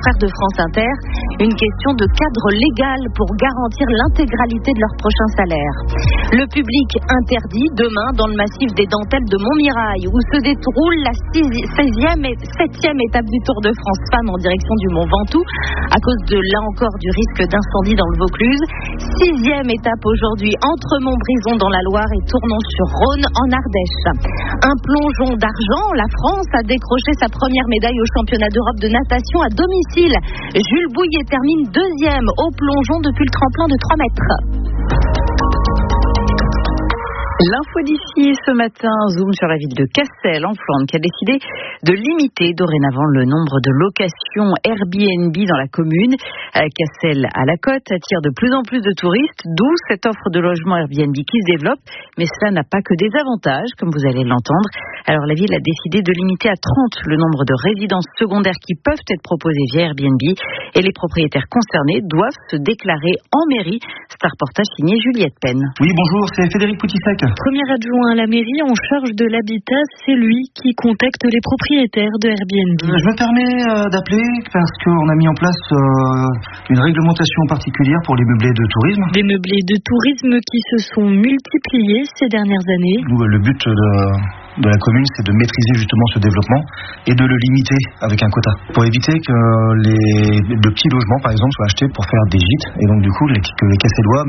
confrères de France Inter, une question de cadre légal pour garantir l'intégralité de leur prochain salaire. Le public interdit demain dans le massif des Dentelles de Montmirail, où se déroule la 7e étape du Tour de France Femmes en direction du Mont Ventoux, à cause de, là encore, du risque d'incendie dans le Vaucluse. 6e étape aujourd'hui entre Montbrison dans la Loire et Tournon-sur-Rhône en Ardèche. Un plongeon d'argent, la France a décroché sa première médaille au championnat d'Europe de natation à domicile. Jules Bouillet termine 2e au plongeon depuis le tremplin de 3 mètres. L'info d'ici ce matin, zoom sur la ville de Cassel en Flandre qui a décidé de limiter dorénavant le nombre de locations Airbnb dans la commune. Cassel à la côte attire de plus en plus de touristes, d'où cette offre de logement Airbnb qui se développe. Mais cela n'a pas que des avantages, comme vous allez l'entendre. Alors la ville a décidé de limiter à 30 le nombre de résidences secondaires qui peuvent être proposées via Airbnb et les propriétaires concernés doivent se déclarer en mairie. C'est un reportage signé Juliette Penn. Oui, bonjour, c'est Frédéric Poutissac. Premier adjoint à la mairie en charge de l'habitat, c'est lui qui contacte les propriétaires de Airbnb. Je me permets d'appeler parce qu'on a mis en place une réglementation particulière pour les meublés de tourisme. Des meublés de tourisme qui se sont multipliés ces dernières années. Le but de la commune, c'est de maîtriser justement ce développement et de le limiter avec un quota pour éviter que le petit logement, par exemple, soit acheté pour faire des gîtes et donc du coup que les Cassellois,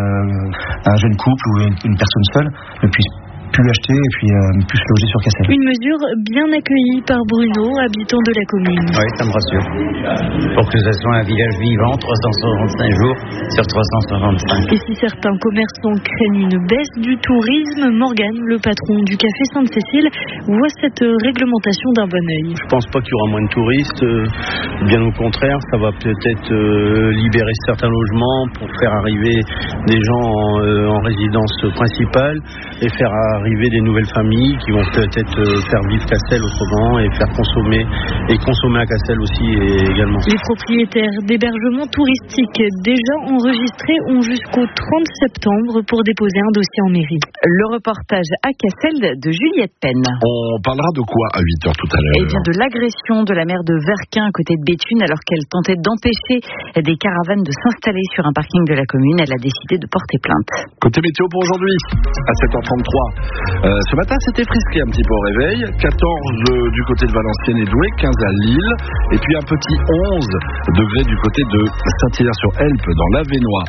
un jeune couple ou une personne seule ne puisse plus acheter et puis plus se loger sur Cassel. Une mesure bien accueillie par Bruno, habitant de la commune. Oui, ça me rassure. Pour que ce soit un village vivant, 365 jours sur 365. Et si certains commerçants craignent une baisse du tourisme, Morgane, le patron du café Sainte-Cécile, voit cette réglementation d'un bon œil. Je pense pas qu'il y aura moins de touristes. Bien au contraire, ça va peut-être libérer certains logements pour faire arriver des gens en résidence principale et faire arriver des nouvelles familles qui vont peut-être faire vivre Cassel autrement et faire consommer à Cassel aussi également. Les propriétaires d'hébergements touristiques déjà enregistrés ont jusqu'au 30 septembre pour déposer un dossier en mairie. Le reportage à Cassel de Juliette Penn. On parlera de quoi à 8h tout à l'heure? Eh bien de l'agression de la maire de Verquin à côté de Béthune alors qu'elle tentait d'empêcher des caravanes de s'installer sur un parking de la commune. Elle a décidé de porter plainte. Côté météo pour aujourd'hui, à 7h33. Ce matin, c'était frisqué un petit peu au réveil. 14 du côté de Valenciennes et Douai, 15 à Lille. Et puis un petit 11 degrés du côté de Saint-Hilaire-sur-Helpe, dans l'Avesnois.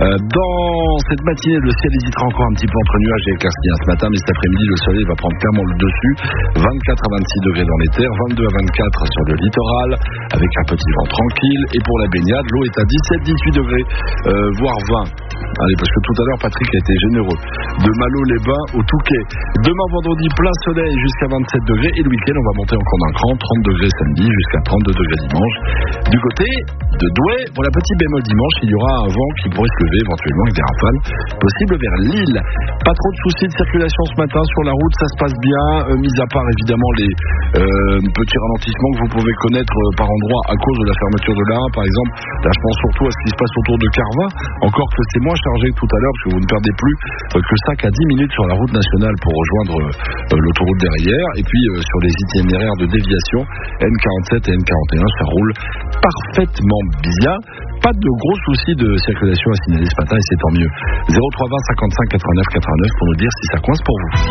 Dans cette matinée, le ciel hésitera encore un petit peu entre nuages et éclaircies ce matin. Mais cet après-midi, le soleil va prendre clairement le dessus. 24 à 26 degrés dans les terres, 22 à 24 sur le littoral, avec un petit vent tranquille. Et pour la baignade, l'eau est à 17-18 degrés, voire 20. Allez, parce que tout à l'heure, Patrick a été généreux. De Malo-les-Bains au Touquet. Demain, vendredi, plein soleil jusqu'à 27 degrés. Et le week-end, on va monter encore d'un cran. 30 degrés samedi jusqu'à 32 degrés dimanche. Du côté de Douai, pour la petite bémol dimanche, il y aura un vent qui pourrait se lever éventuellement avec des rafales possibles vers Lille. Pas trop de soucis de circulation ce matin sur la route, ça se passe bien, mis à part évidemment les petits ralentissements que vous pouvez connaître par endroits à cause de la fermeture de l'A1 par exemple. Là je pense surtout à ce qui se passe autour de Carvin, encore que c'est moins chargé que tout à l'heure parce que vous ne perdez plus que 5 à 10 minutes sur la route nationale pour rejoindre l'autoroute derrière. Et puis sur les itinéraires de déviation N47 et N41, ça roule parfaitement bien. Pas de gros soucis de circulation à signaler ce matin et c'est tant mieux. 0320 55 89 89 pour nous dire si ça coince pour vous.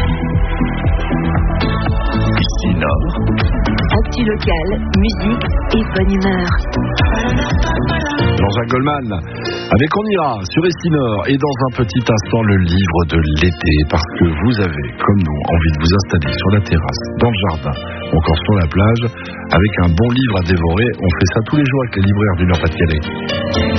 Ici Nord. Actu local, musique et bonne humeur. Jean-Jacques Goldman avec On ira sur Estinor et dans un petit instant le livre de l'été parce que vous avez comme nous envie de vous installer sur la terrasse, dans le jardin ou encore sur la plage avec un bon livre à dévorer. On fait ça tous les jours avec les libraires du Nord-Pas-de-Calais.